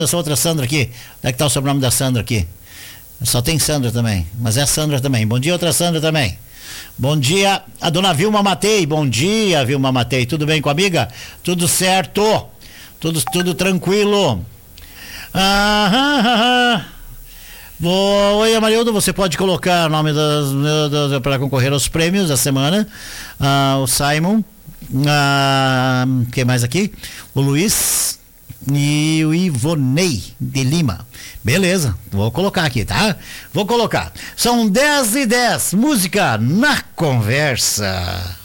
essa outra Sandra aqui. Onde é que tá o sobrenome da Sandra aqui? Só tem Sandra também, mas é a Sandra também. Bom dia, outra Sandra também. Bom dia, a dona Vilma Matei. Bom dia, Vilma Matei. Tudo bem com a amiga? Tudo certo? Tudo tranquilo? Oi, Amarildo, você pode colocar o nome para concorrer aos prêmios da semana. O Simon. Quem mais aqui? O Luiz e o Ivonei de Lima. Beleza, vou colocar aqui, tá? Vou colocar. São 10h10, música na conversa.